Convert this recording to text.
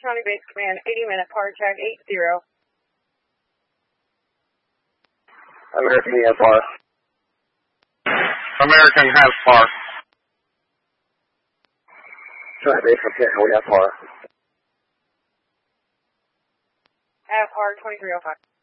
County Base Command, 80-minute par tag 80. American has par. American has par. County Base Command, we have par. At par 2305.